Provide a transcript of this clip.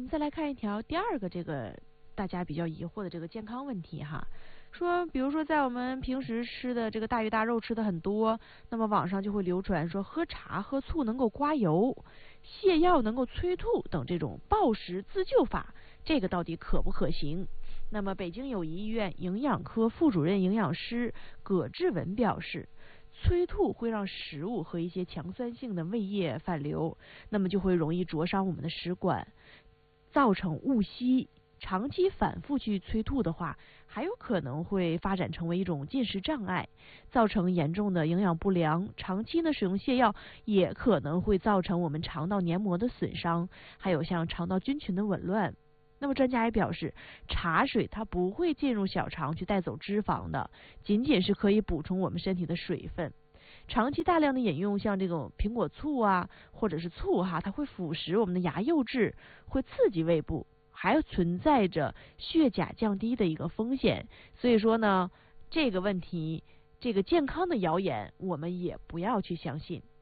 再来看一条第二个这个大家比较疑惑的这个健康问题哈。说比如说在我们平时吃的这个大鱼大肉吃的很多，那么网上就会流传说喝茶喝醋能够刮油，泻药能够催吐等这种暴食自救法，这个到底可不可行？那么北京友谊医院营养科副主任营养师葛志文表示，催吐会让食物和一些强酸性的胃液反流，那么就会容易灼伤我们的食管，造成误吸。长期反复去催吐的话，还有可能会发展成为一种进食障碍，造成严重的营养不良。长期呢使用泻药也可能会造成我们肠道黏膜的损伤，还有像肠道菌群的紊乱。那么专家也表示，茶水它不会进入小肠去带走脂肪的，仅仅是可以补充我们身体的水分。长期大量的饮用像这种苹果醋啊，或者是醋哈，它会腐蚀我们的牙釉质，会刺激胃部，还存在着血钾降低的一个风险。所以说呢，这个问题，这个健康的谣言，我们也不要去相信。